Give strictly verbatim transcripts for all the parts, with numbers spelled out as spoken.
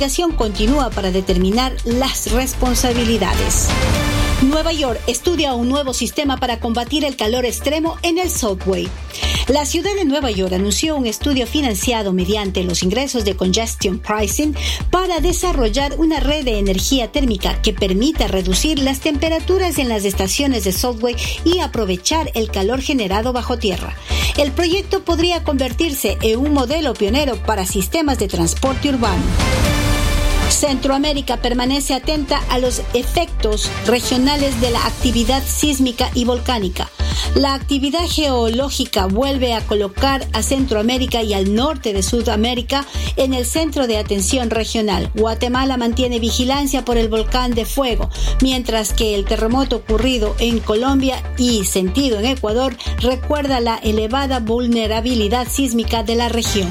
investigación continúa para determinar las responsabilidades. Nueva York estudia un nuevo sistema para combatir el calor extremo en el subway. La ciudad de Nueva York anunció un estudio financiado mediante los ingresos de Congestion Pricing para desarrollar una red de energía térmica que permita reducir las temperaturas en las estaciones de subway y aprovechar el calor generado bajo tierra. El proyecto podría convertirse en un modelo pionero para sistemas de transporte urbano. Centroamérica permanece atenta a los efectos regionales de la actividad sísmica y volcánica. La actividad geológica vuelve a colocar a Centroamérica y al norte de Sudamérica en el centro de atención regional. Guatemala mantiene vigilancia por el volcán de fuego, mientras que el terremoto ocurrido en Colombia y sentido en Ecuador recuerda la elevada vulnerabilidad sísmica de la región.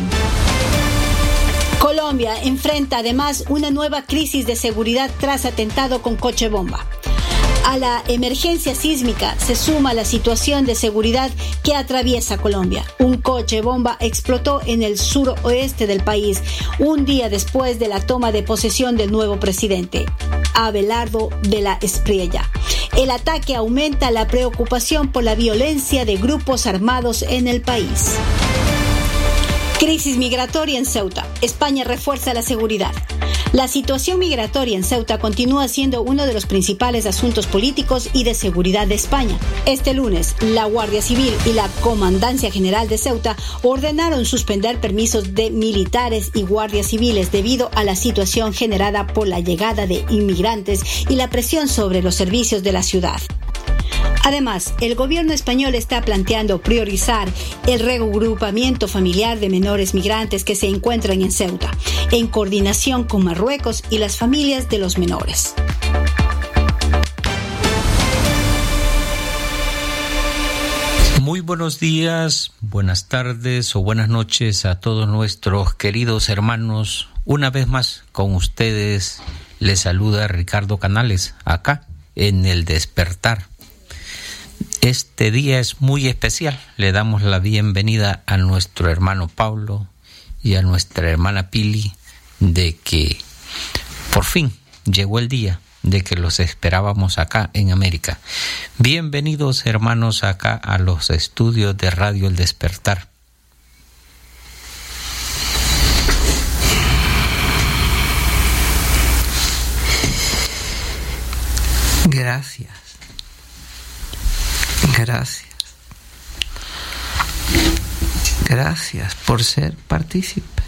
Colombia enfrenta además una nueva crisis de seguridad tras atentado con coche bomba. A la emergencia sísmica se suma la situación de seguridad que atraviesa Colombia. Un coche bomba explotó en el suroeste del país un día después de la toma de posesión del nuevo presidente, Abelardo de la Espriella. El ataque aumenta la preocupación por la violencia de grupos armados en el país. Crisis migratoria en Ceuta. España refuerza la seguridad. La situación migratoria en Ceuta continúa siendo uno de los principales asuntos políticos y de seguridad de España. Este lunes, la Guardia Civil y la Comandancia General de Ceuta ordenaron suspender permisos de militares y guardias civiles debido a la situación generada por la llegada de inmigrantes y la presión sobre los servicios de la ciudad. Además, el gobierno español está planteando priorizar el reagrupamiento familiar de menores migrantes que se encuentran en Ceuta, en coordinación con Marruecos y las familias de los menores. Muy buenos días, buenas tardes o buenas noches a todos nuestros queridos hermanos. Una vez más con ustedes les saluda Ricardo Canales, acá en El Despertar. Este día es muy especial. Le damos la bienvenida a nuestro hermano Pablo y a nuestra hermana Pili de que por fin llegó el día de que los esperábamos acá en América. Bienvenidos, hermanos, acá a los estudios de Radio El Despertar. Gracias. Gracias. Gracias por ser partícipes.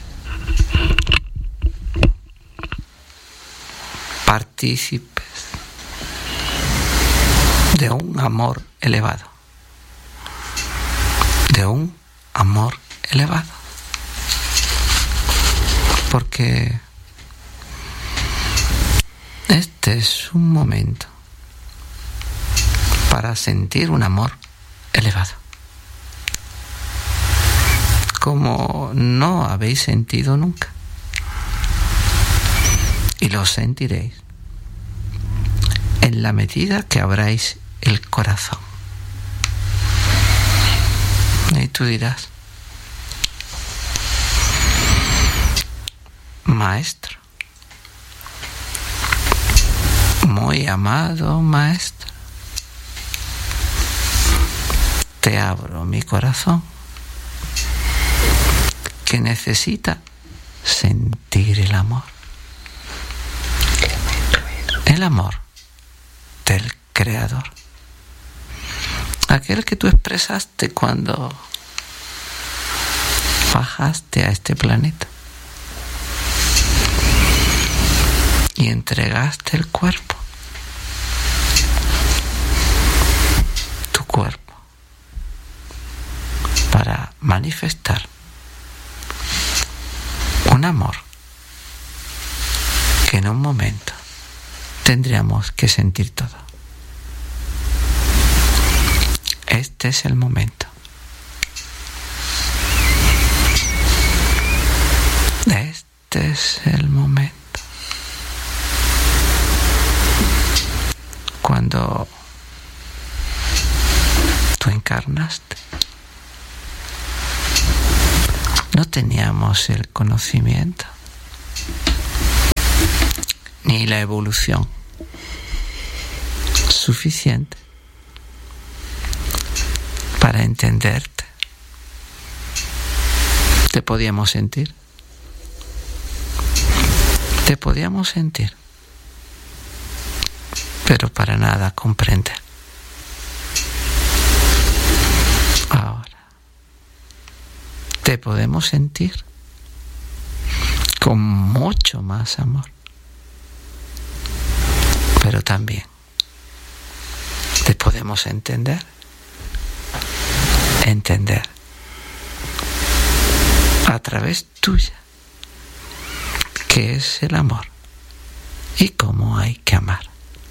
Partícipes de un amor elevado. De un amor elevado. Porque este es un momento para sentir un amor elevado, como no habéis sentido nunca, y lo sentiréis en la medida que abráis el corazón. Y tú dirás: maestro, muy amado maestro, te abro mi corazón, que necesita sentir el amor. El amor del Creador. Aquel que tú expresaste cuando bajaste a este planeta y entregaste el cuerpo. Tu cuerpo. Para manifestar un amor que en un momento tendríamos que sentir todo. Este es el momento. Este es el momento. Cuando tú encarnaste, no teníamos el conocimiento ni la evolución suficiente para entenderte. Te podíamos sentir. Te podíamos sentir. Pero para nada comprender. Ahora, te podemos sentir con mucho más amor. Pero también te podemos entender. Entender a través tuya qué es el amor y cómo hay que amar.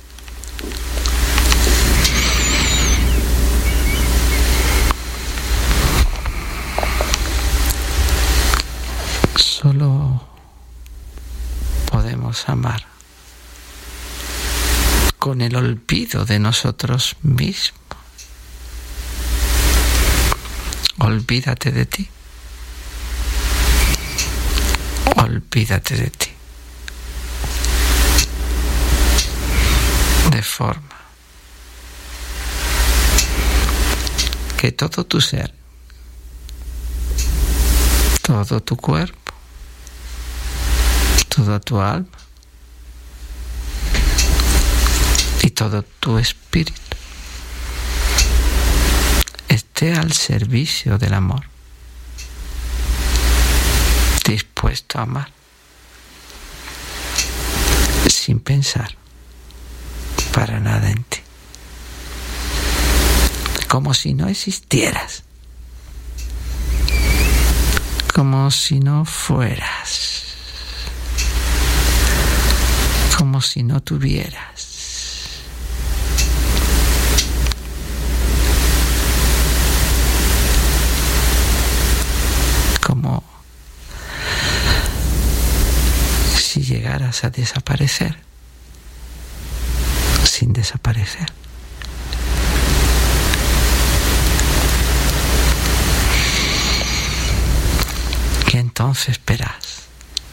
Solo podemos amar con el olvido de nosotros mismos. Olvídate de ti. Olvídate de ti. De forma que todo tu ser, todo tu cuerpo, toda tu alma y todo tu espíritu esté al servicio del amor, dispuesto a amar, sin pensar para nada en ti, como si no existieras, como si no fueras, como si no tuvieras. Como si llegaras a desaparecer sin desaparecer. Y entonces verás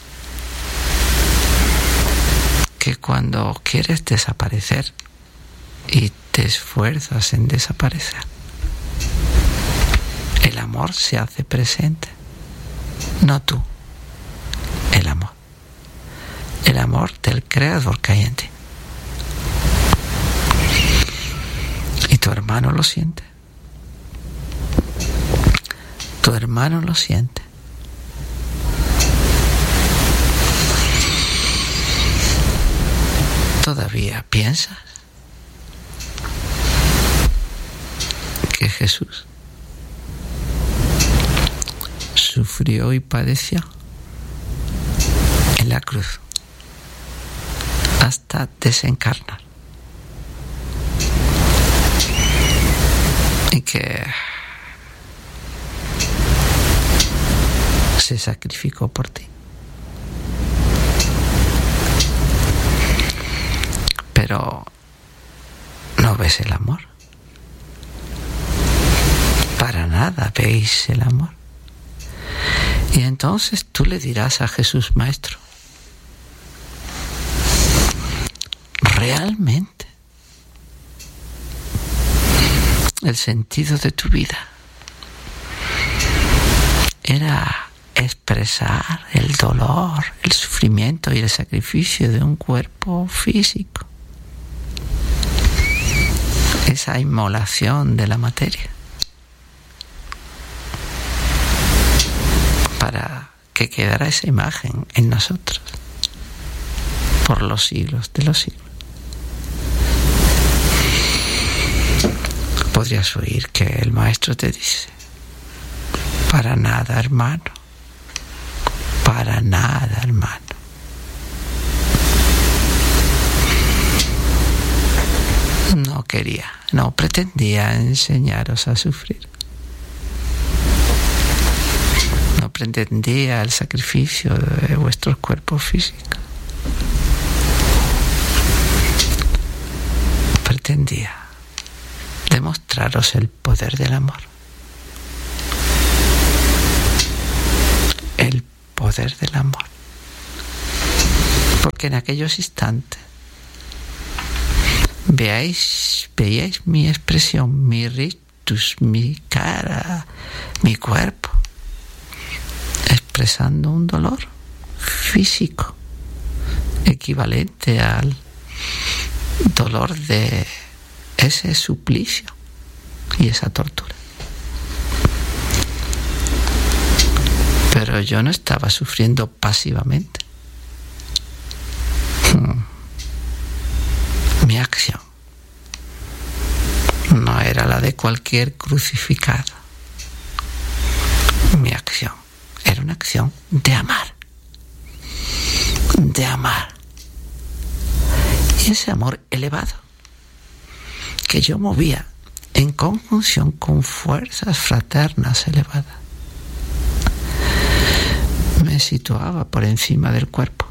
que cuando quieres desaparecer y te esfuerzas en desaparecer, el amor se hace presente. No tú, el amor. El amor del Creador que hay en ti. Y tu hermano lo siente. Tu hermano lo siente. ¿Todavía piensas que Jesús sufrió y padeció en la cruz hasta desencarnar? Y que se sacrificó por ti. Pero no ves el amor. Para nada veis el amor. Y entonces tú le dirás a Jesús: Maestro, realmente el sentido de tu vida era expresar el dolor, el sufrimiento y el sacrificio de un cuerpo físico, esa inmolación de la materia, para que quedara esa imagen en nosotros por los siglos de los siglos. Podrías oír que el Maestro te dice: para nada, hermano, para nada, hermano. No quería, no pretendía enseñaros a sufrir. No pretendía el sacrificio de vuestros cuerpos físicos. Pretendía demostraros el poder del amor. El poder del amor. Porque en aquellos instantes veáis, veíais mi expresión, mi rictus, mi cara, mi cuerpo, expresando un dolor físico equivalente al dolor de ese suplicio y esa tortura. Pero yo no estaba sufriendo pasivamente. Mi acción no era la de cualquier crucificado. Mi acción era una acción de amar. De amar. Y ese amor elevado que yo movía en conjunción con fuerzas fraternas elevadas me situaba por encima del cuerpo,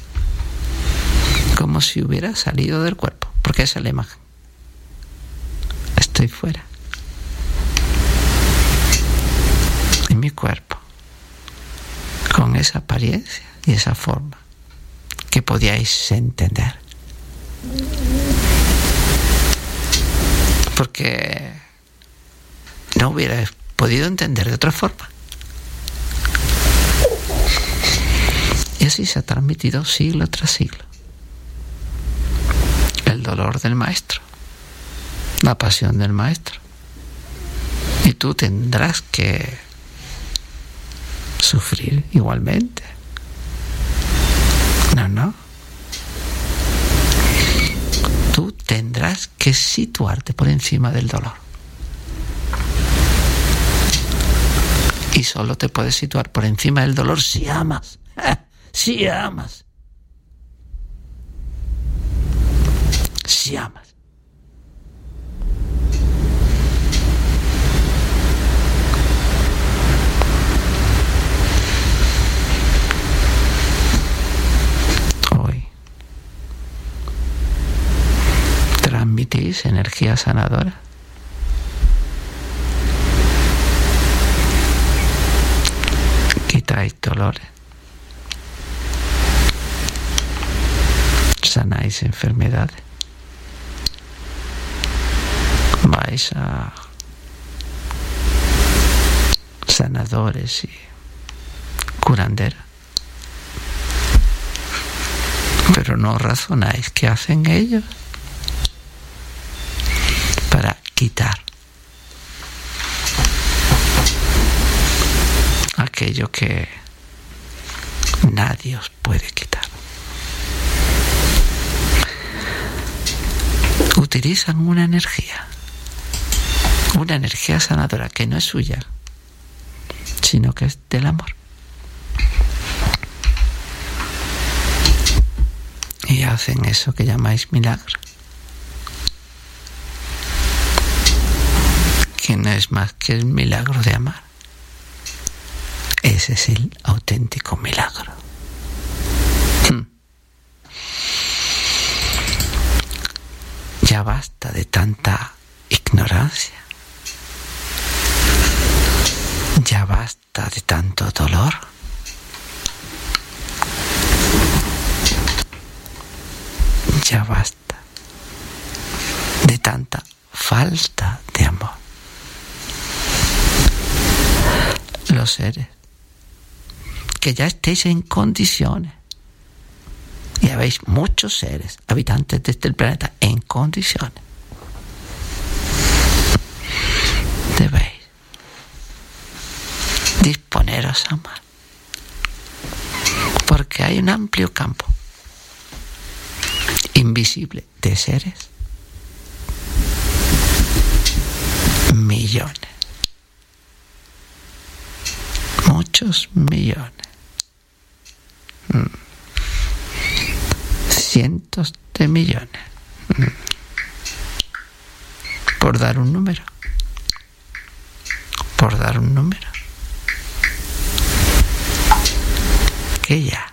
como si hubiera salido del cuerpo, porque esa es la imagen. Estoy fuera. En mi cuerpo, con esa apariencia y esa forma que podíais entender. Porque no hubierais podido entender de otra forma. Y así se ha transmitido siglo tras siglo. El dolor del maestro, la pasión del maestro. Y tú tendrás que sufrir igualmente. No, no. Tú tendrás que situarte por encima del dolor. Y solo te puedes situar por encima del dolor si amas. Si amas. Si amas. Hoy transmitís energía sanadora. Quitáis dolores. Sanáis enfermedades. Vais a sanadores y curanderas. Pero no razonáis qué hacen ellos para quitar aquello que nadie os puede quitar. Utilizan una energía, una energía sanadora que no es suya, sino que es del amor. Y hacen eso que llamáis milagro, que no es más que el milagro de amar. Ese es el auténtico milagro. Ya basta de tanta ignorancia. Ya basta de tanto dolor. Ya basta de tanta falta de amor. Los seres que ya estéis en condiciones, y habéis muchos seres, habitantes de este planeta, en condiciones, debéis disponeros a amar, porque hay un amplio campo invisible de seres, millones, muchos millones, cientos de millones, por dar un número, por dar un número, que ya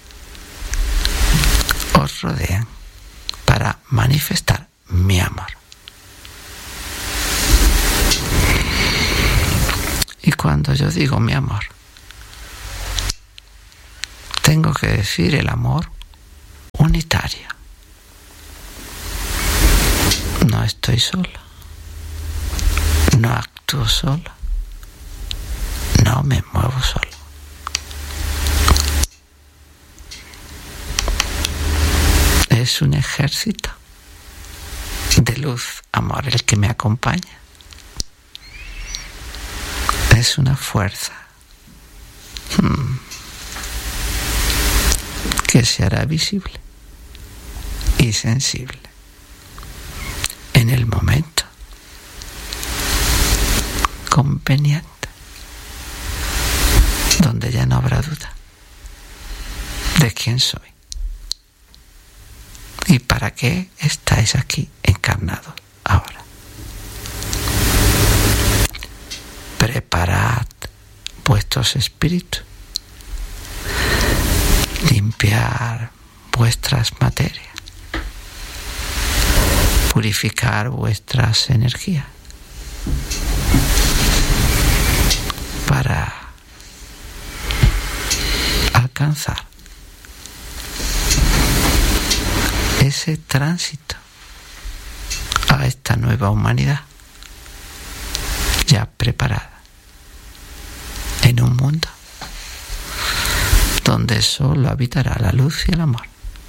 os rodean para manifestar mi amor. Y cuando yo digo mi amor, tengo que decir el amor estoy solo, no actúo solo, no me muevo solo. Es un ejército de luz, amor, el que me acompaña. Es una fuerza hmm, que se hará visible y sensible en el momento conveniente, donde ya no habrá duda de quién soy y para qué estáis aquí encarnados ahora. Preparad vuestros espíritus, limpiar vuestras materias, purificar vuestras energías para alcanzar ese tránsito a esta nueva humanidad ya preparada en un mundo donde solo habitará la luz y el amor.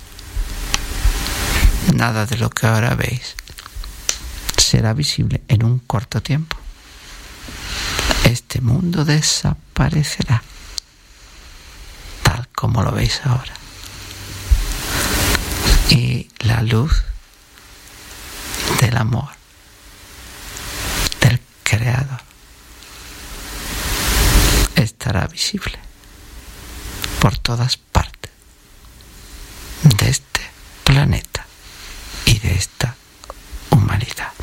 Nada de lo que ahora veis será visible en un corto tiempo. Este mundo desaparecerá tal como lo veis ahora. Y la luz del amor, del Creador, estará visible por todas partes de este planeta y de esta humanidad.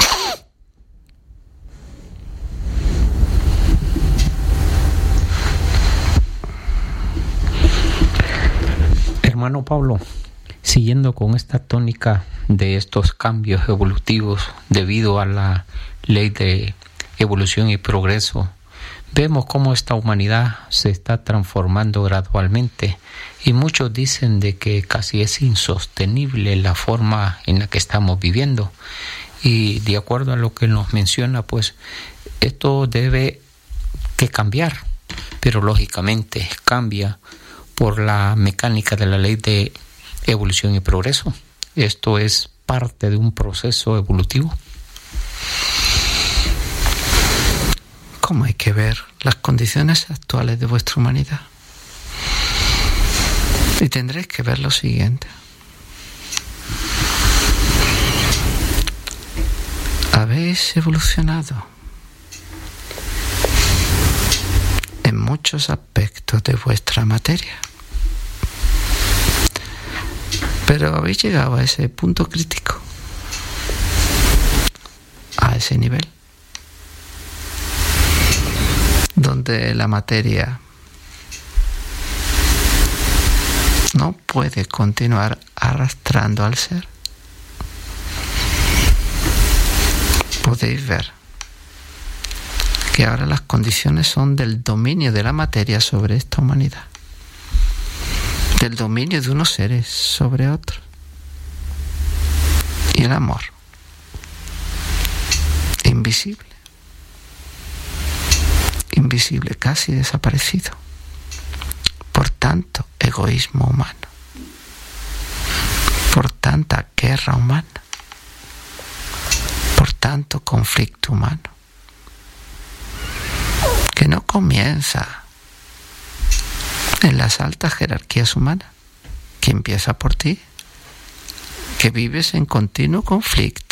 Hermano Pablo, siguiendo con esta tónica de estos cambios evolutivos debido a la ley de evolución y progreso, vemos cómo esta humanidad se está transformando gradualmente y muchos dicen de que casi es insostenible la forma en la que estamos viviendo. Y de acuerdo a lo que nos menciona, pues esto debe que cambiar, pero lógicamente cambia por la mecánica de la ley de evolución y progreso. Esto es parte de un proceso evolutivo. ¿Cómo hay que ver las condiciones actuales de vuestra humanidad? Y tendréis que ver lo siguiente. Habéis evolucionado en muchos aspectos de vuestra materia, pero habéis llegado a ese punto crítico, a ese nivel, donde la materia no puede continuar arrastrando al ser. Podéis ver que ahora las condiciones son del dominio de la materia sobre esta humanidad, del dominio de unos seres sobre otros, y el amor invisible, invisible, casi desaparecido, por tanto egoísmo humano, por tanta guerra humana, por tanto conflicto humano, que no comienza en las altas jerarquías humanas, que empieza por ti, que vives en continuo conflicto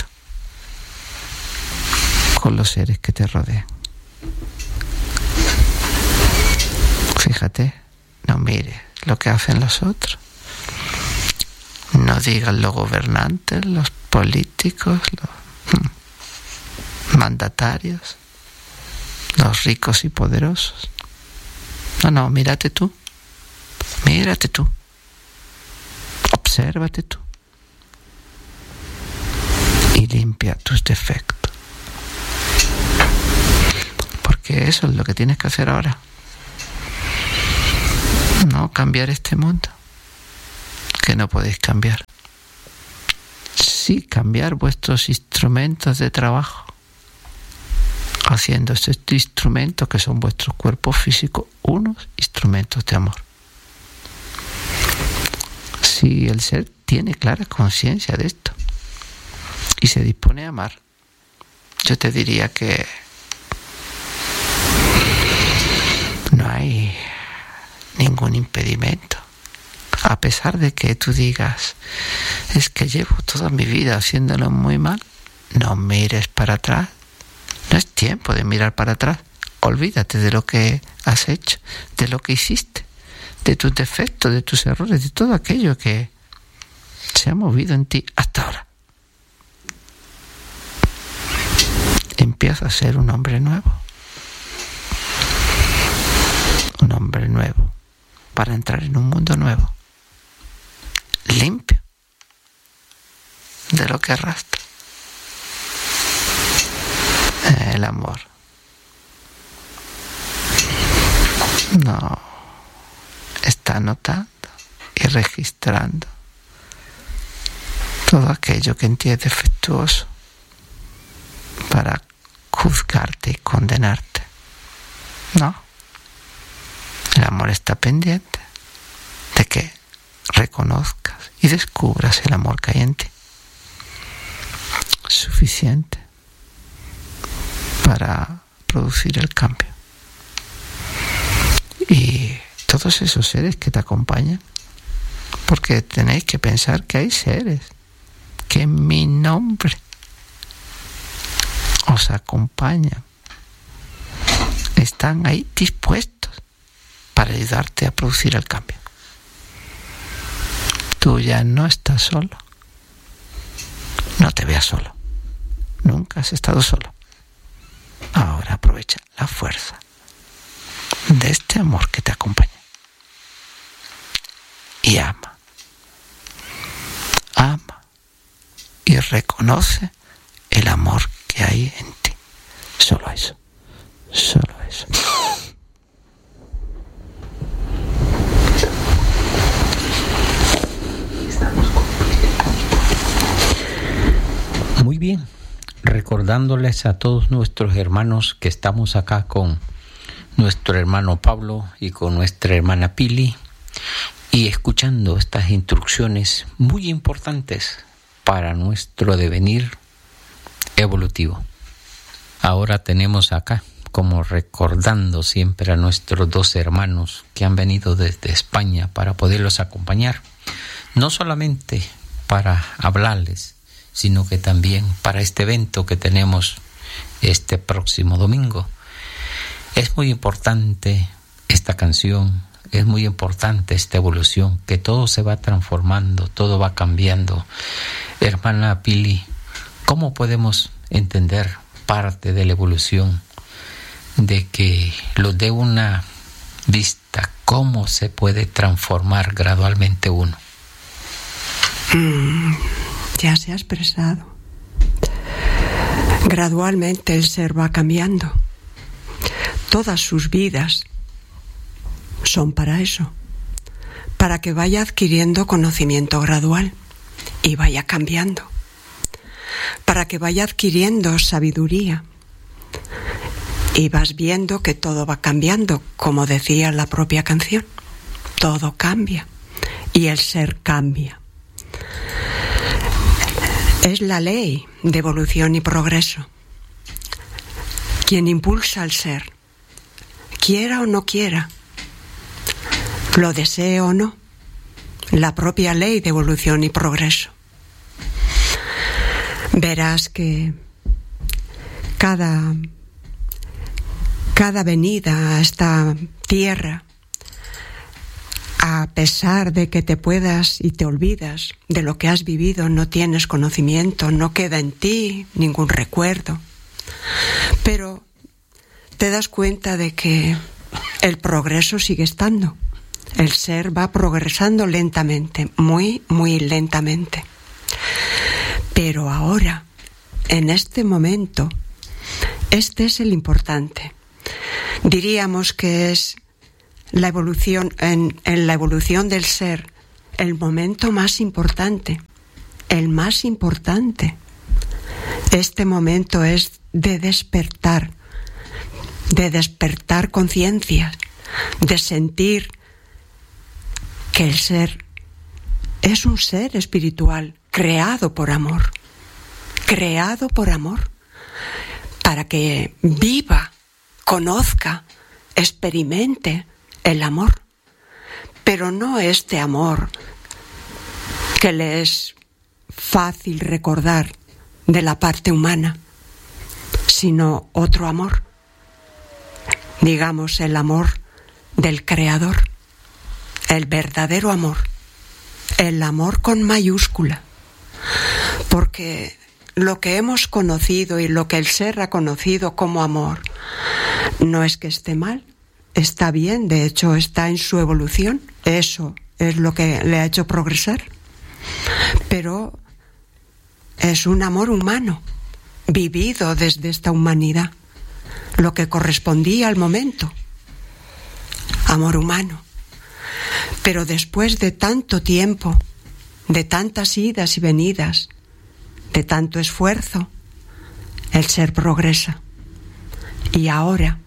con los seres que te rodean. Fíjate, no mires lo que hacen los otros, no digan los gobernantes, los políticos, los mandatarios, los ricos y poderosos. No, no, mírate tú, mírate tú, obsérvate tú y limpia tus defectos, porque eso es lo que tienes que hacer ahora. No cambiar este mundo, que no podéis cambiar sí cambiar vuestros instrumentos de trabajo, haciendo estos instrumentos que son vuestros cuerpos físicos unos instrumentos de amor. Si el ser tiene clara conciencia de esto y se dispone a amar, yo te diría que no hay ningún impedimento. A pesar de que tú digas, es que llevo toda mi vida haciéndolo muy mal, no mires para atrás. No es tiempo de mirar para atrás. Olvídate de lo que has hecho, de lo que hiciste, de tus defectos, de tus errores, de todo aquello que se ha movido en ti hasta ahora. Empieza a ser un hombre nuevo. Un hombre nuevo para entrar en un mundo nuevo, limpio de lo que arrastra. El amor no está notando y registrando todo aquello que en ti es defectuoso para juzgarte y condenarte. No. El amor está pendiente de que reconozcas y descubras el amor que hay en ti. Suficiente para producir el cambio. Y todos esos seres que te acompañan, porque tenéis que pensar que hay seres que en mi nombre os acompañan, están ahí dispuestos para ayudarte a producir el cambio. Tú ya no estás solo. No te veas solo. Nunca has estado solo. Ahora aprovecha la fuerza de este amor que te acompaña y ama. Ama y reconoce el amor que hay en ti. Solo eso. Solo eso. Muy bien, recordándoles a todos nuestros hermanos que estamos acá con nuestro hermano Pablo y con nuestra hermana Pili y escuchando estas instrucciones muy importantes para nuestro devenir evolutivo. Ahora tenemos acá, como recordando siempre a nuestros dos hermanos que han venido desde España para poderlos acompañar, no solamente para hablarles, sino que también para este evento que tenemos este próximo domingo. Es muy importante esta canción, es muy importante esta evolución, que todo se va transformando, todo va cambiando. Hermana Pili, ¿cómo podemos entender parte de la evolución, de que lo dé una vista, cómo se puede transformar gradualmente uno? Mm. Ya se ha expresado. Gradualmente el ser va cambiando. Todas sus vidas son para eso, para que vaya adquiriendo conocimiento gradual y vaya cambiando, para que vaya adquiriendo sabiduría y vas viendo que todo va cambiando, como decía la propia canción. Todo cambia y el ser cambia. Es la ley de evolución y progreso quien impulsa al ser, quiera o no quiera, lo desee o no, la propia ley de evolución y progreso. Verás que cada, cada venida a esta tierra, a pesar de que te puedas y te olvidas de lo que has vivido, no tienes conocimiento, no queda en ti ningún recuerdo, pero te das cuenta de que el progreso sigue estando. El ser va progresando lentamente, muy, muy lentamente. Pero ahora, en este momento, este es el importante. Diríamos que es la evolución, en, en la evolución del ser, el momento más importante, el más importante. Este momento es de despertar, de despertar conciencia, de sentir que el ser es un ser espiritual creado por amor, creado por amor, para que viva, conozca, experimente el amor, pero no este amor que le es fácil recordar de la parte humana, sino otro amor, digamos el amor del Creador, el verdadero amor, el amor con mayúscula, porque lo que hemos conocido y lo que el ser ha conocido como amor no es que esté mal, está bien, de hecho está en su evolución, eso es lo que le ha hecho progresar, pero es un amor humano, vivido desde esta humanidad, lo que correspondía al momento, amor humano. Pero después de tanto tiempo, de tantas idas y venidas, de tanto esfuerzo, el ser progresa. Y ahora,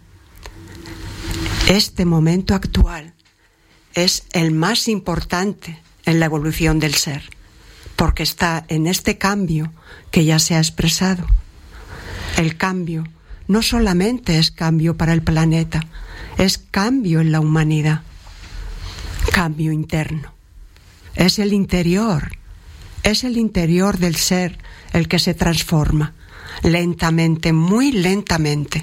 este momento actual es el más importante en la evolución del ser, porque está en este cambio que ya se ha expresado. El cambio no solamente es cambio para el planeta, es cambio en la humanidad, cambio interno. Es el interior, es el interior del ser el que se transforma, lentamente, muy lentamente.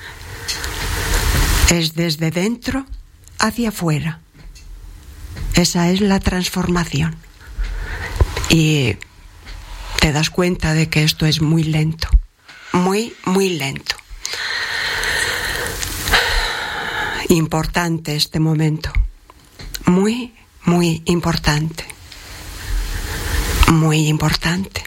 Es desde dentro hacia afuera. Esa es la transformación. Y te das cuenta de que esto es muy lento, muy, muy lento. Importante este momento, muy, muy importante, muy importante.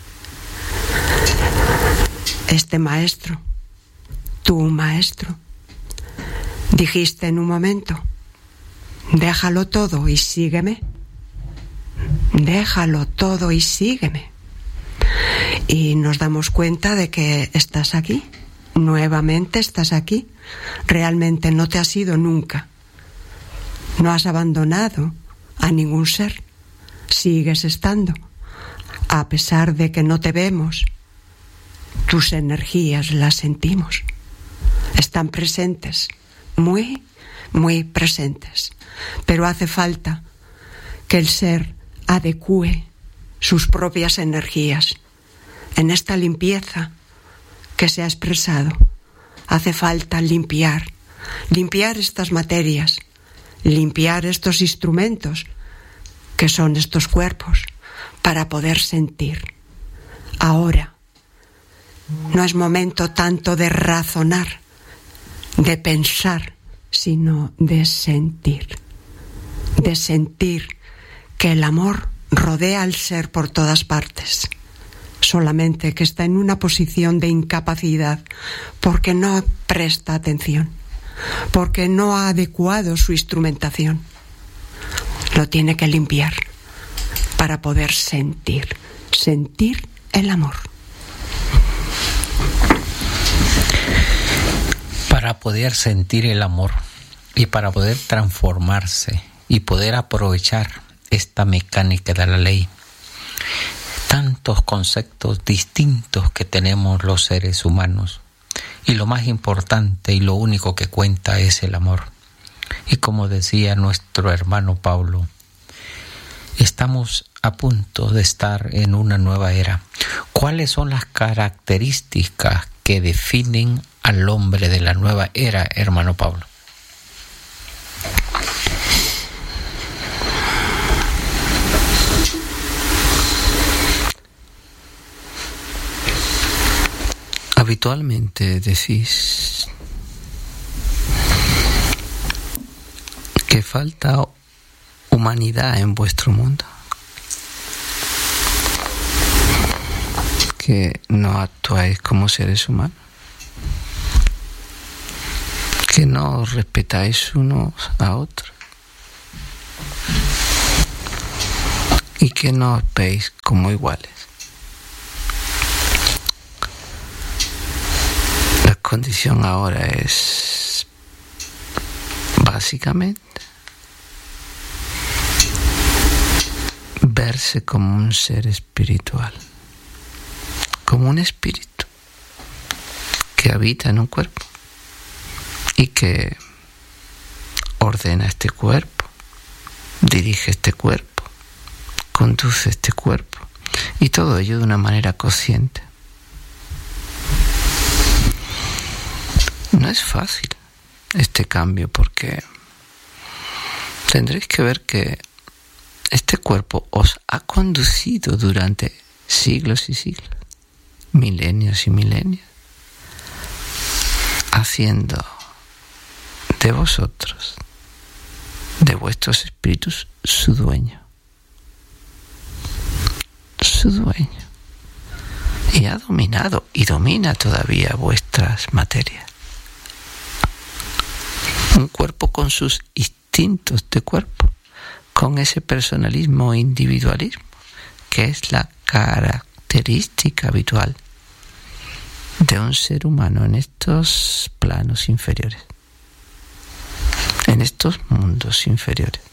Este maestro, tu maestro, dijiste en un momento, déjalo todo y sígueme. Déjalo todo y sígueme. Y nos damos cuenta de que estás aquí, nuevamente estás aquí. Realmente no te has ido nunca. No has abandonado a ningún ser. Sigues estando. A pesar de que no te vemos, tus energías las sentimos. Están presentes, muy, muy presentes. Pero hace falta que el ser adecúe sus propias energías. En esta limpieza que se ha expresado, hace falta limpiar, limpiar estas materias, limpiar estos instrumentos que son estos cuerpos para poder sentir. Ahora no es momento tanto de razonar, de pensar, sino de sentir, de sentir que el amor rodea al ser por todas partes, solamente que está en una posición de incapacidad porque no presta atención, porque no ha adecuado su instrumentación. Lo tiene que limpiar para poder sentir, sentir el amor. Para poder sentir el amor y para poder transformarse y poder aprovechar esta mecánica de la ley, tantos conceptos distintos que tenemos los seres humanos, y lo más importante y lo único que cuenta es el amor. Y como decía nuestro hermano Pablo, estamos a punto de estar en una nueva era. ¿Cuáles son las características que definen al hombre de la nueva era, hermano Pablo? Habitualmente decís que falta humanidad en vuestro mundo, que no actuáis como seres humanos, que no os respetáis unos a otros, y que no os veis como iguales. La condición ahora es básicamente verse como un ser espiritual, como un espíritu que habita en un cuerpo y que ordena este cuerpo, dirige este cuerpo, conduce este cuerpo, y todo ello de una manera consciente. No es fácil este cambio, porque tendréis que ver que este cuerpo os ha conducido durante siglos y siglos, milenios y milenios, haciendo de vosotros, de vuestros espíritus, su dueño. Su dueño. Y ha dominado y domina todavía vuestras materias. Un cuerpo con sus instintos de cuerpo, con ese personalismo e individualismo, que es la característica habitual de un ser humano en estos planos inferiores, en estos mundos inferiores.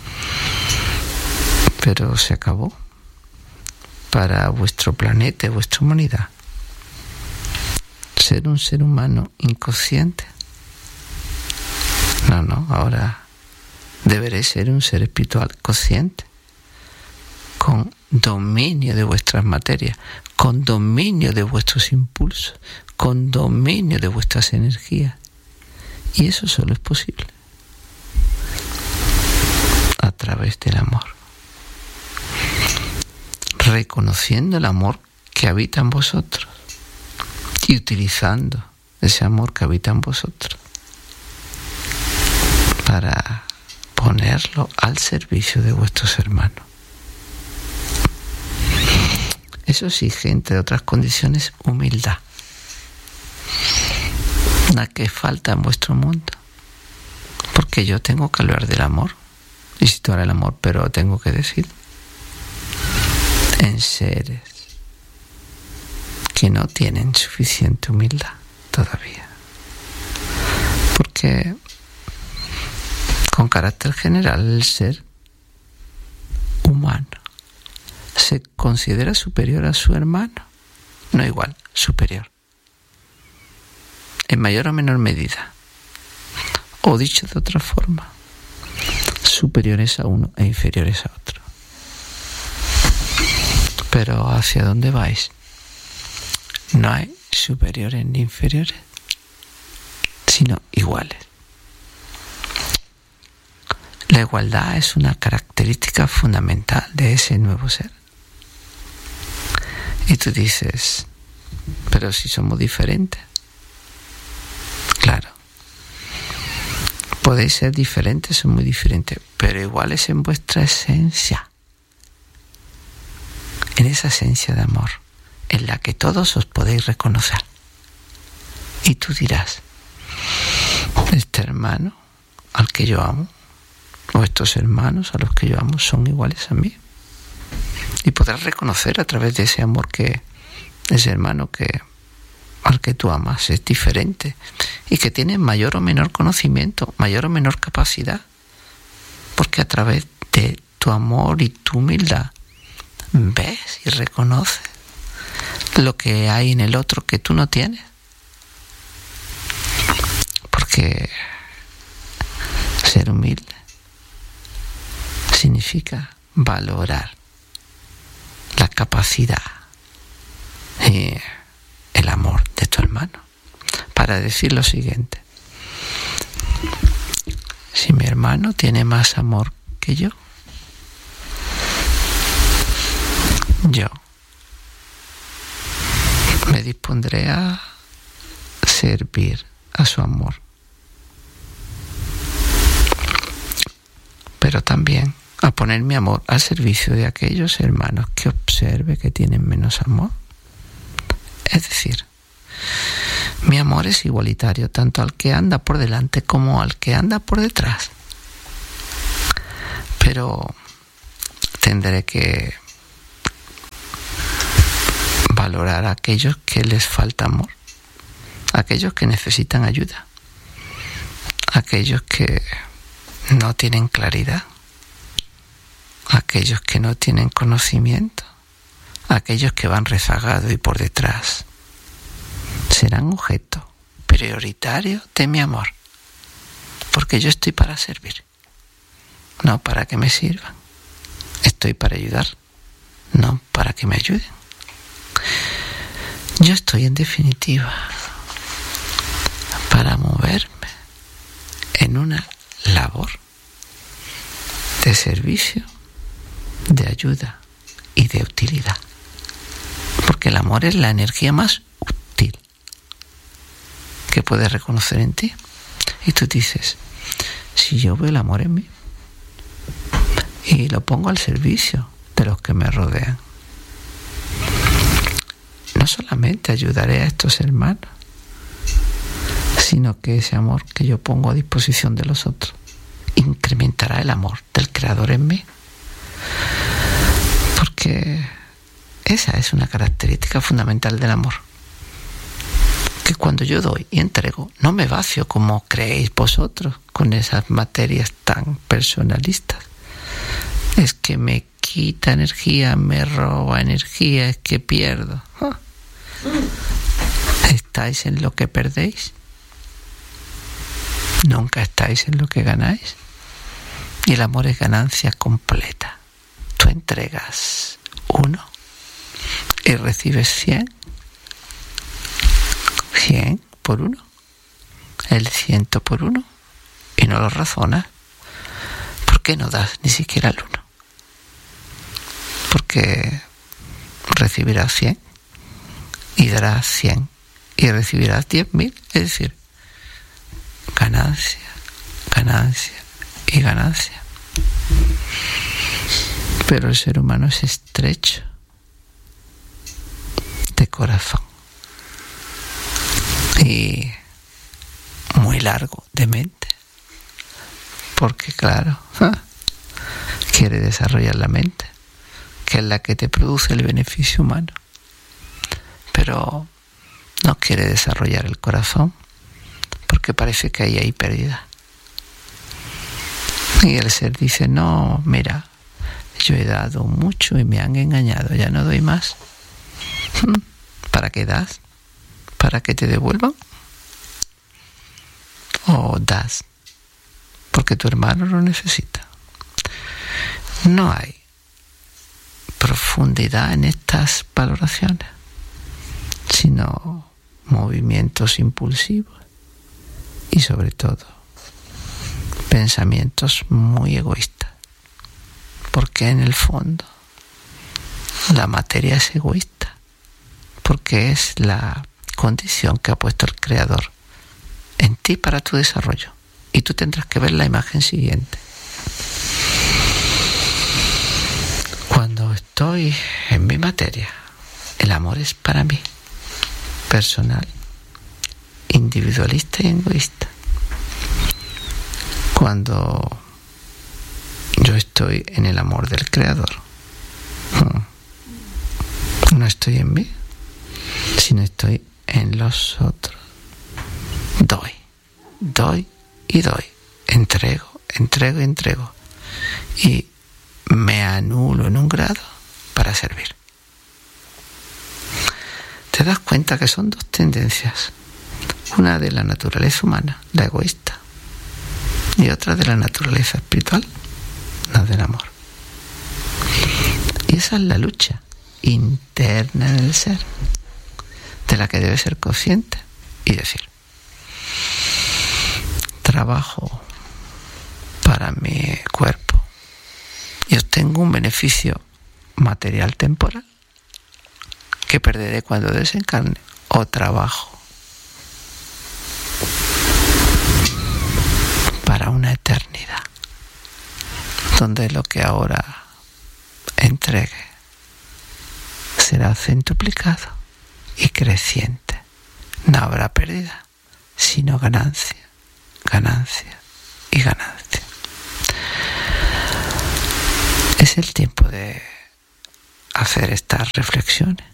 Pero se acabó para vuestro planeta y vuestra humanidad ser un ser humano inconsciente. No, no, ahora deberéis ser un ser espiritual consciente, con dominio de vuestras materias, con dominio de vuestros impulsos, con dominio de vuestras energías. Y eso solo es posible a través del amor. Reconociendo el amor que habita en vosotros y utilizando ese amor que habita en vosotros para ponerlo al servicio de vuestros hermanos. Eso exige, entre otras condiciones, humildad, la que falta en vuestro mundo, porque yo tengo que hablar del amor y situar el amor, pero tengo que decir en seres que no tienen suficiente humildad todavía, porque con carácter general el ser humano se considera superior a su hermano, no igual, superior, en mayor o menor medida, o dicho de otra forma, superiores a uno e inferiores a otro. Pero ¿hacia dónde vais? No hay superiores ni inferiores, sino iguales. La igualdad es una característica fundamental de ese nuevo ser. Y tú dices, pero si somos diferentes. Claro, podéis ser diferentes, son muy diferentes, pero iguales en vuestra esencia. En esa esencia de amor, en la que todos os podéis reconocer. Y tú dirás, este hermano al que yo amo, o estos hermanos a los que yo amo, son iguales a mí. Y podrás reconocer a través de ese amor que ese hermano que al que tú amas es diferente y que tiene mayor o menor conocimiento, mayor o menor capacidad, porque a través de tu amor y tu humildad ves y reconoces lo que hay en el otro que tú no tienes. Porque ser humilde significa valorar la capacidad y el amor de tu hermano. Para decir lo siguiente: si mi hermano tiene más amor que yo, yo me dispondré a servir a su amor, pero también a poner mi amor al servicio de aquellos hermanos que observe que tienen menos amor. Es decir, mi amor es igualitario tanto al que anda por delante como al que anda por detrás. Pero tendré que valorar a aquellos que les falta amor, a aquellos que necesitan ayuda, a aquellos que no tienen claridad, a aquellos que no tienen conocimiento, a aquellos que van rezagados y por detrás. Serán objeto prioritario de mi amor, porque yo estoy para servir, no para que me sirvan. Estoy para ayudar, no para que me ayuden. Yo estoy, en definitiva, para moverme en una labor de servicio, de ayuda y de utilidad. Porque el amor es la energía más útil que puedes reconocer en ti. Y tú dices, si yo veo el amor en mí y lo pongo al servicio de los que me rodean, no solamente ayudaré a estos hermanos, sino que ese amor que yo pongo a disposición de los otros incrementará el amor del Creador en mí. Porque esa es una característica fundamental del amor. Que cuando yo doy y entrego, no me vacio como creéis vosotros con esas materias tan personalistas. Es que me quita energía, me roba energía, es que pierdo. ¿Ah? ¿Estáis en lo que perdéis? Nunca estáis en lo que ganáis. Y el amor es ganancia completa. Tú entregas uno y recibes cien. Cien por uno. El ciento por uno. Y no lo razonas. ¿Por qué no das ni siquiera el uno? Porque recibirás cien y darás cien y recibirás diez mil. Es decir, ganancia, ganancia y ganancia. Pero el ser humano es estrecho de corazón y muy largo de mente, porque claro, quiere desarrollar la mente, que es la que te produce el beneficio humano, pero no quiere desarrollar el corazón, porque parece que ahí hay pérdida. Y el ser dice, no, mira, yo he dado mucho y me han engañado, ya no doy más. ¿Para qué das? ¿Para que te devuelvan? ¿O das porque tu hermano lo necesita? No hay profundidad en estas valoraciones, sino movimientos impulsivos y sobre todo pensamientos muy egoístas, porque en el fondo la materia es egoísta, porque es la condición que ha puesto el Creador en ti para tu desarrollo, y tú tendrás que ver la imagen siguiente. Cuando estoy en mi materia, el amor es para mí, personal, individualista y egoísta. Cuando yo estoy en el amor del Creador, no estoy en mí, sino estoy en los otros. Doy, doy y doy, entrego, entrego y entrego, y me anulo en un grado para servir. Te das cuenta que son dos tendencias, una de la naturaleza humana, la egoísta, y otra de la naturaleza espiritual, la del amor. Y esa es la lucha interna en el ser, de la que debe ser consciente y decir, trabajo para mi cuerpo y obtengo un beneficio material temporal que perderé cuando desencarne, o trabajo para una eternidad donde lo que ahora entregue será centuplicado y creciente. No habrá pérdida, sino ganancia, ganancia y ganancia. Es el tiempo de hacer estas reflexiones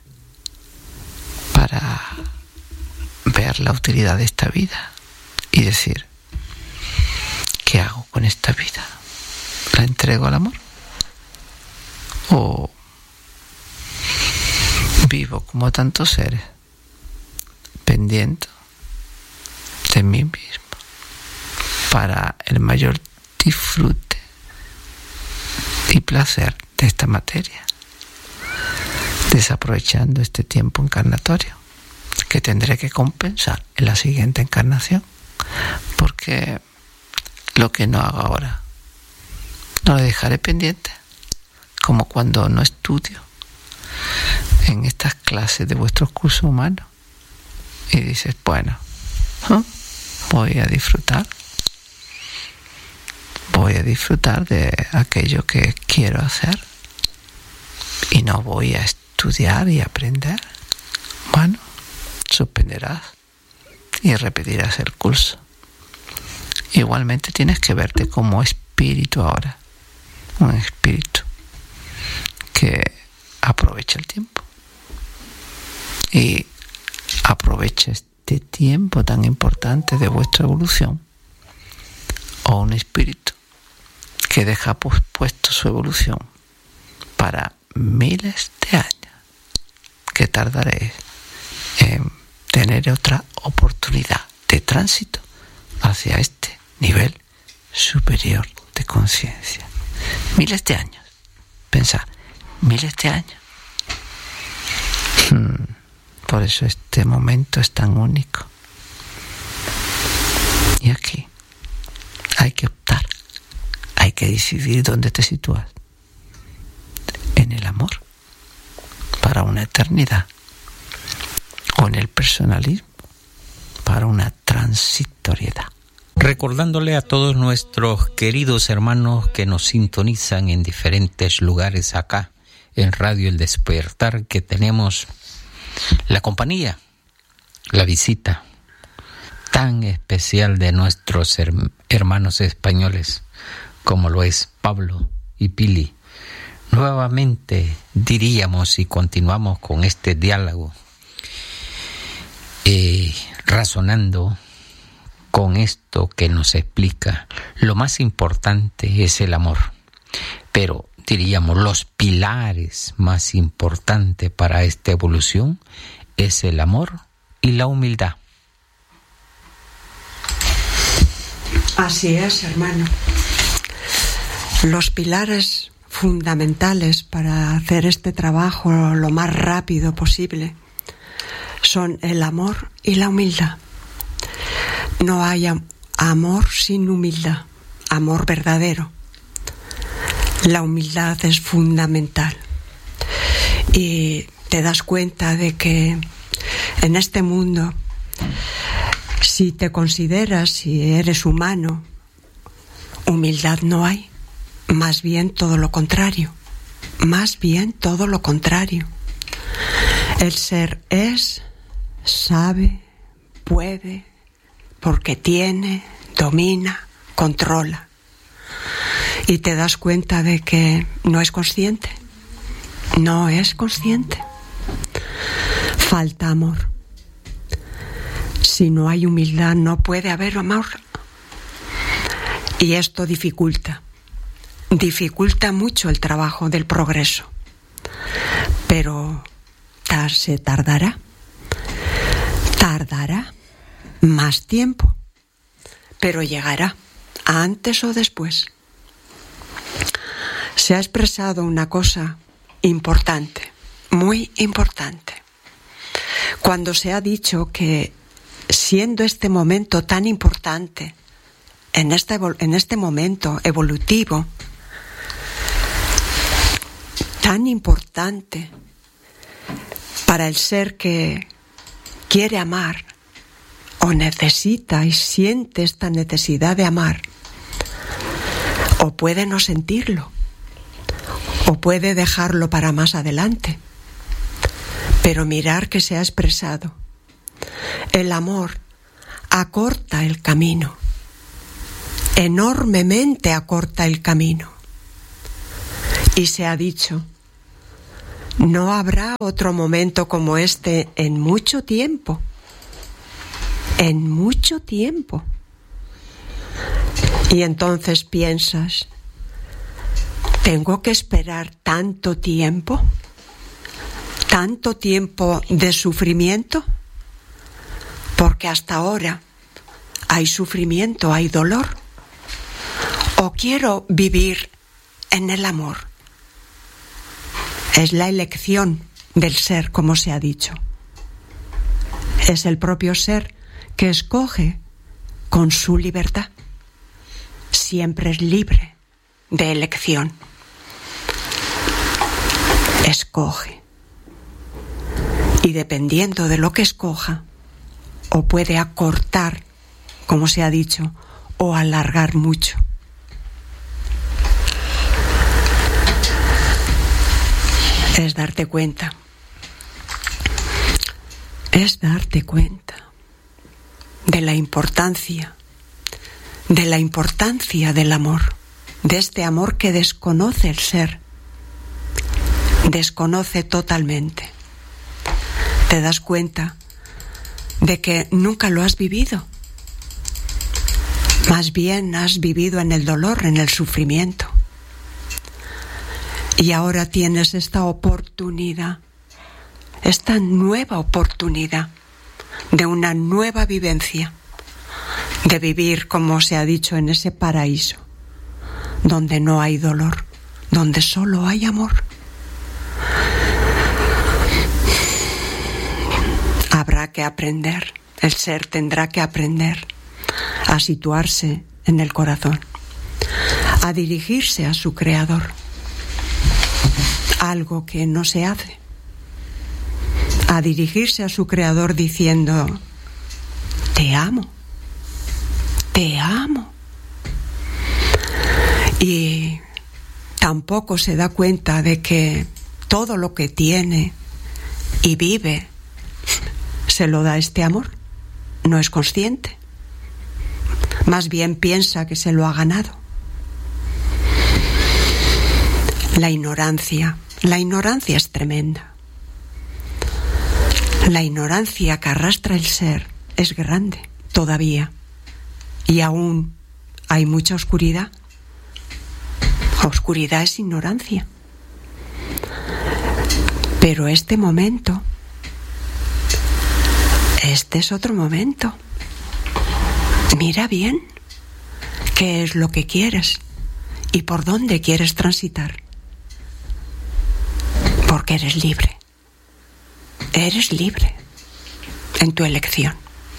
para ver la utilidad de esta vida y decir, ¿qué hago con esta vida? ¿La entrego al amor? ¿O vivo como tantos seres, pendiente de mí mismo para el mayor disfrute y placer de esta materia, desaprovechando este tiempo encarnatorio que tendré que compensar en la siguiente encarnación? Porque lo que no hago ahora no lo dejaré pendiente, como cuando no estudio en estas clases de vuestros cursos humanos y dices, bueno, ¿no? voy a disfrutar voy a disfrutar de aquello que quiero hacer y no voy a estudiar y aprender. Bueno, suspenderás y repetirás el curso. Igualmente tienes que verte como espíritu ahora, un espíritu que aprovecha el tiempo y aprovecha este tiempo tan importante de vuestra evolución, o un espíritu que deja pospuesto su evolución para miles de años que tardaréis en tener otra oportunidad de tránsito hacia este nivel superior de conciencia. Miles de años. Pensad, miles de años. Hmm. Por eso este momento es tan único. Y aquí hay que optar, hay que decidir dónde te sitúas. En el amor para una eternidad, o en el personalismo para una transitoriedad. Recordándole a todos nuestros queridos hermanos que nos sintonizan en diferentes lugares acá en Radio El Despertar, que tenemos la compañía, la visita tan especial de nuestros hermanos españoles como lo es Pablo y Pili. Nuevamente diríamos y continuamos con este diálogo, eh, razonando con esto que nos explica. Lo más importante es el amor, pero diríamos los pilares más importantes para esta evolución es el amor y la humildad. Así es, hermano. Los pilares fundamentales para hacer este trabajo lo más rápido posible son el amor y la humildad. No hay am- amor sin humildad, amor verdadero. La humildad es fundamental. Y te das cuenta de que en este mundo, si te consideras, si eres humano, humildad no hay. Más bien todo lo contrario. Más bien todo lo contrario. El ser es, sabe, puede, porque tiene, domina, controla. Y te das cuenta de que no es consciente. No es consciente. Falta amor. Si no hay humildad, no puede haber amor. Y esto dificulta. Dificulta mucho el trabajo del progreso. Pero se tardará. Tardará más tiempo. Pero llegará, antes o después. Se ha expresado una cosa importante, muy importante. Cuando se ha dicho que, siendo este momento tan importante, en este, en este momento evolutivo, tan importante para el ser que quiere amar o necesita y siente esta necesidad de amar, o puede no sentirlo, o puede dejarlo para más adelante, pero mirar que se ha expresado. El amor acorta el camino, enormemente acorta el camino. Y se ha dicho, no habrá otro momento como este en mucho tiempo. En mucho tiempo. Y entonces piensas, ¿tengo que esperar tanto tiempo? ¿Tanto tiempo de sufrimiento? Porque hasta ahora hay sufrimiento, hay dolor. ¿O quiero vivir en el amor? Es la elección del ser, como se ha dicho. Es el propio ser que escoge con su libertad. Siempre es libre de elección. Escoge. Y dependiendo de lo que escoja, o puede acortar, como se ha dicho, o alargar mucho. Es darte cuenta. Es darte cuenta de la importancia, de la importancia del amor, de este amor que desconoce el ser, desconoce totalmente. Te das cuenta de que nunca lo has vivido. Más bien has vivido en el dolor, en el sufrimiento. Y ahora tienes esta oportunidad, esta nueva oportunidad de una nueva vivencia, de vivir, como se ha dicho, en ese paraíso, donde no hay dolor, donde solo hay amor. Habrá que aprender, el ser tendrá que aprender a situarse en el corazón, a dirigirse a su creador, algo que no se hace, a dirigirse a su creador diciendo, te amo, te amo. Y tampoco se da cuenta de que todo lo que tiene y vive se lo da este amor. No es consciente. Más bien piensa que se lo ha ganado. La ignorancia, la ignorancia es tremenda. La ignorancia que arrastra el ser es grande todavía. Y aún hay mucha oscuridad. Oscuridad es ignorancia. Pero este momento, este es otro momento. Mira bien qué es lo que quieres y por dónde quieres transitar. Porque eres libre. Eres libre en tu elección.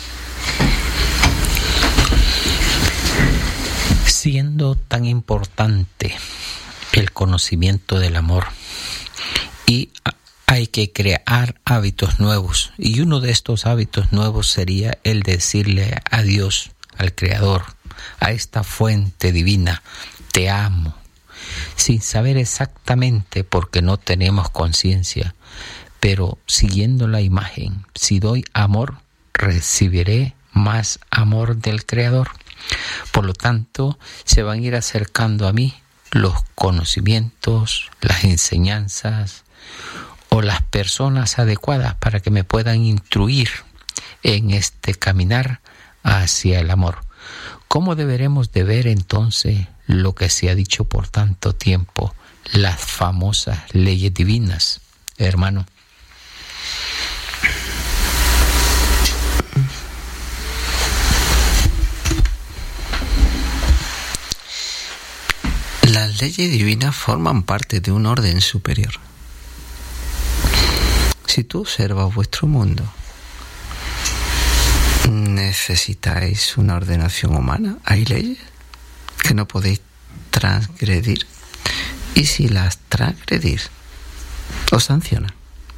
Siendo tan importante el conocimiento del amor, y hay que crear hábitos nuevos, y uno de estos hábitos nuevos sería el decirle a Dios, al Creador, a esta fuente divina, te amo, sin saber exactamente, porque no tenemos conciencia, pero siguiendo la imagen, si doy amor, recibiré más amor del Creador. Por lo tanto, se van a ir acercando a mí los conocimientos, las enseñanzas o las personas adecuadas para que me puedan instruir en este caminar hacia el amor. ¿Cómo deberemos de ver entonces lo que se ha dicho por tanto tiempo, las famosas leyes divinas, hermano? Las leyes divinas forman parte de un orden superior. Si tú observas vuestro mundo, ¿necesitáis una ordenación humana? Hay leyes que no podéis transgredir. Y si las transgredís, os sancionan.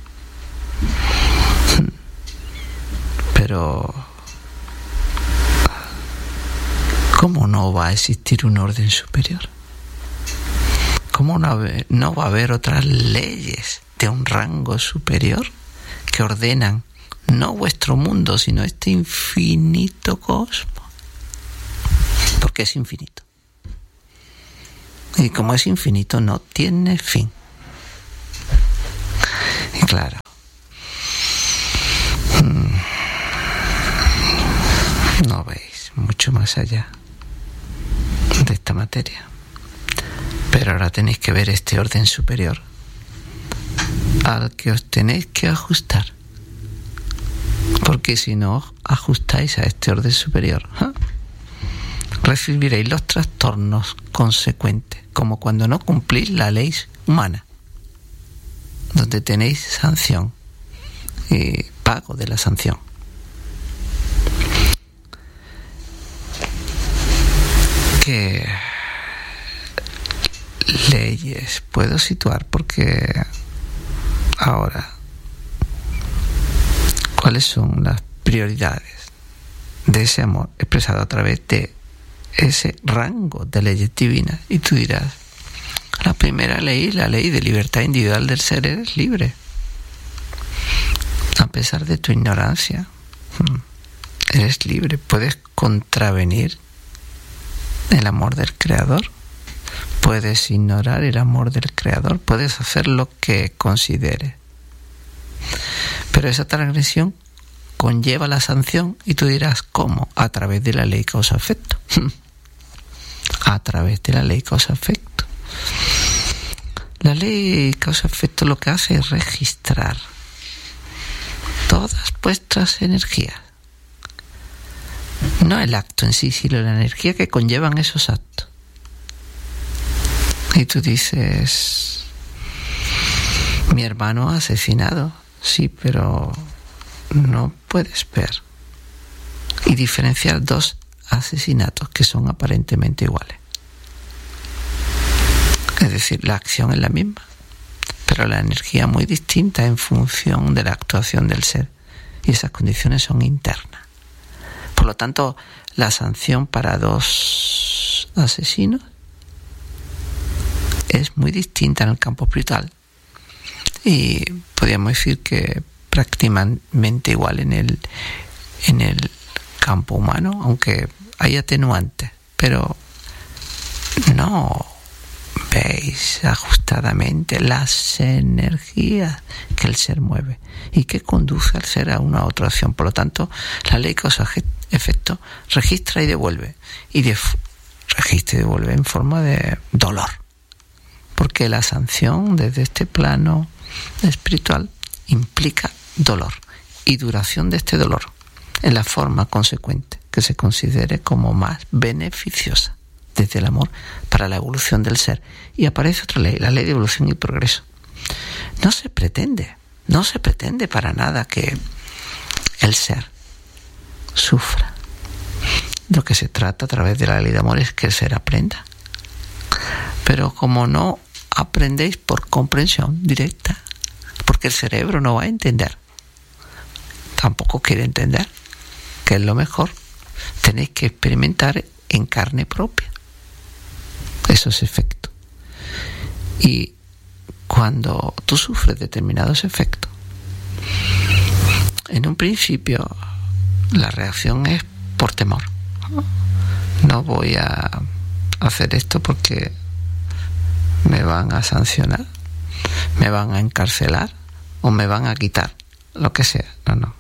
Pero ¿cómo no va a existir un orden superior? ¿Cómo no va a haber otras leyes de un rango superior que ordenan no vuestro mundo, sino este infinito cosmos? Porque es infinito. Y como es infinito, no tiene fin. Y claro, no veis mucho más allá de esta materia. Pero ahora tenéis que ver este orden superior al que os tenéis que ajustar. Porque si no os ajustáis a este orden superior, ¿eh? recibiréis los trastornos consecuentes, como cuando no cumplís la ley humana, donde tenéis sanción y pago de la sanción. ¿Qué leyes puedo situar? Porque ahora, ¿cuáles son las prioridades de ese amor expresado a través de ese rango de leyes divinas? Y tú dirás, la primera ley, la ley de libertad individual del ser, eres libre. A pesar de tu ignorancia, eres libre. Puedes contravenir el amor del Creador, puedes ignorar el amor del Creador, puedes hacer lo que consideres. Pero esa transgresión conlleva la sanción, y tú dirás, ¿cómo? A través de la ley causa-efecto. A través de la ley causa-efecto. La ley causa-efecto lo que hace es registrar todas vuestras energías. No el acto en sí, sino la energía que conllevan esos actos. Y tú dices, mi hermano ha asesinado. Sí, pero no puedes ver y diferenciar dos asesinatos que son aparentemente iguales. Es decir, la acción es la misma, pero la energía muy distinta en función de la actuación del ser. Y esas condiciones son internas. Por lo tanto, la sanción para dos asesinos es muy distinta en el campo espiritual. Y podríamos decir que prácticamente igual en el, en el campo humano, aunque hay atenuantes, pero no veis ajustadamente las energías que el ser mueve y que conduce al ser a una otra acción. Por lo tanto, la ley causa-efecto registra y devuelve, y de, registra y devuelve en forma de dolor, porque la sanción desde este plano espiritual implica dolor y duración de este dolor en la forma consecuente que se considere como más beneficiosa desde el amor para la evolución del ser. Y aparece otra ley, la ley de evolución y progreso. No se pretende, no se pretende para nada que el ser sufra. Lo que se trata a través de la ley de amor es que el ser aprenda. Pero como no aprendéis por comprensión directa, porque el cerebro no va a entender, tampoco quiere entender, que es lo mejor, tenéis que experimentar en carne propia esos efectos. Y cuando tú sufres determinados efectos, en un principio la reacción es por temor. No voy a hacer esto porque me van a sancionar, me van a encarcelar o me van a quitar, lo que sea. No, no.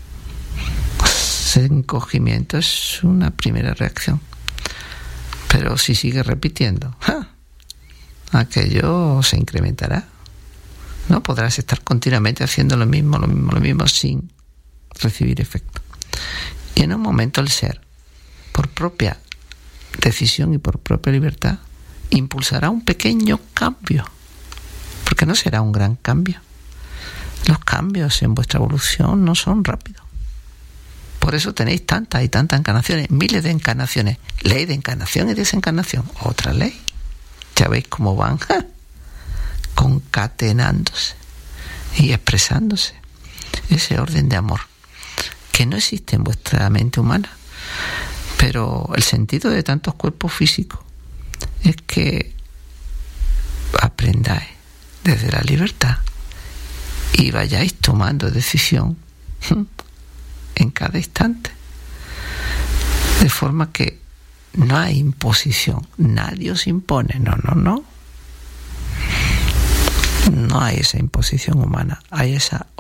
Ese encogimiento es una primera reacción. Pero si sigue repitiendo, ¡ja!, aquello se incrementará. No podrás estar continuamente haciendo lo mismo, lo mismo, lo mismo sin recibir efecto. Y en un momento el ser, por propia decisión y por propia libertad, impulsará un pequeño cambio, porque no será un gran cambio. Los cambios en vuestra evolución no son rápidos. Por eso tenéis tantas y tantas encarnaciones, miles de encarnaciones. Ley de encarnación y desencarnación. Otra ley. Ya veis cómo van ¡ja!, concatenándose y expresándose ese orden de amor que no existe en vuestra mente humana. Pero el sentido de tantos cuerpos físicos es que aprendáis desde la libertad y vayáis tomando decisión en cada instante, de forma que no hay imposición, nadie os impone, no, no, no. No hay esa imposición humana, hay esa